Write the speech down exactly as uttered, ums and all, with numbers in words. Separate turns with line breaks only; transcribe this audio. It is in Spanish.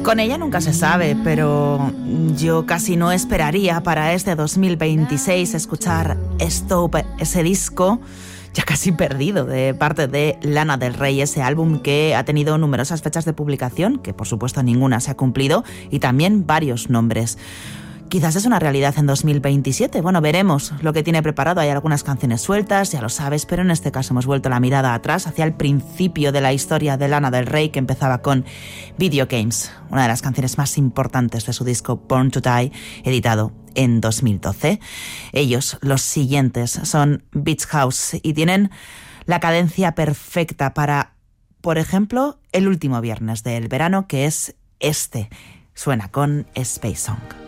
Con ella nunca se sabe, pero yo casi no esperaría para este dos mil veintiséis escuchar Stop, ese disco ya casi perdido de parte de Lana del Rey, ese álbum que ha tenido numerosas fechas de publicación, que por supuesto ninguna se ha cumplido, y también varios nombres. Quizás es una realidad en dos mil veintisiete. Bueno, veremos lo que tiene preparado. Hay algunas canciones sueltas, ya lo sabes, pero en este caso hemos vuelto la mirada atrás, hacia el principio de la historia de Lana del Rey, que empezaba con Video Games, una de las canciones más importantes de su disco Born to Die, editado en dos mil doce. Ellos, los siguientes, son Beach House y tienen la cadencia perfecta para, por ejemplo, el último viernes del verano, que es este. Suena con Space Song.